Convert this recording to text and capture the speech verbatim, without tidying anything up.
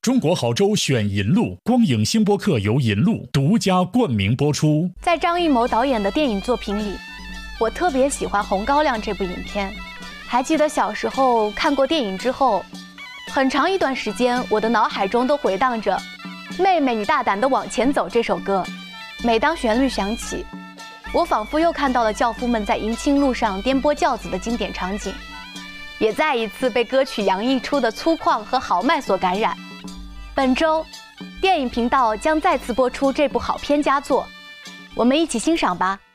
中国好州选银路，光影星播客由银路独家冠名播出。 在张艺谋导演的电影作品里，我特别喜欢《红高粱》这部影片。还记得小时候看过电影之后，很长一段时间，我的脑海中都回荡着“妹妹，你大胆地往前走”这首歌。每当旋律响起，我仿佛又看到了教夫们在迎亲路上颠簸轿子的经典场景，也再一次被歌曲洋溢出的粗犷和豪迈所感染。本周，电影频道将再次播出这部好片佳作，我们一起欣赏吧。